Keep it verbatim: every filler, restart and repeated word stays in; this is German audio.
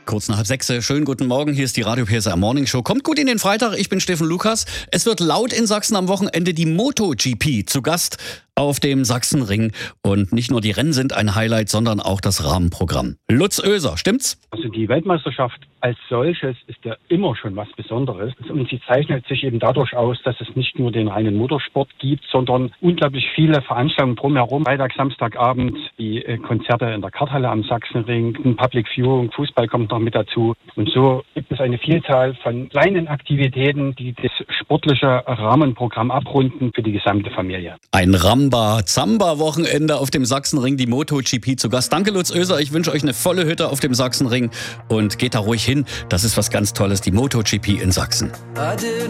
Kurz nach halb sechs, schönen guten Morgen, hier ist die Radio P S R Morning Show. Kommt gut in den Freitag, ich bin Steffen Lukas. Es wird laut in Sachsen am Wochenende die MotoGP zu Gast auf dem Sachsenring. Und nicht nur die Rennen sind ein Highlight, sondern auch das Rahmenprogramm. Lutz Oeser, stimmt's? Also die Weltmeisterschaft als solches ist ja immer schon was Besonderes. Und sie zeichnet sich eben dadurch aus, dass es nicht nur den reinen Motorsport gibt, sondern unglaublich viele Veranstaltungen drumherum. Freitag, Samstagabend, die Konzerte in der Karthalle am Sachsenring, ein Public Viewing, Fußball kommt noch mit dazu. Und so gibt es eine Vielzahl von kleinen Aktivitäten, die das sportliche Rahmenprogramm abrunden für die gesamte Familie. Ein Ramba-Zamba-Wochenende auf dem Sachsenring, die MotoGP zu Gast. Danke Lutz Oeser, ich wünsche euch eine volle Hütte auf dem Sachsenring und geht da ruhig hin. Das ist was ganz Tolles, die MotoGP in Sachsen.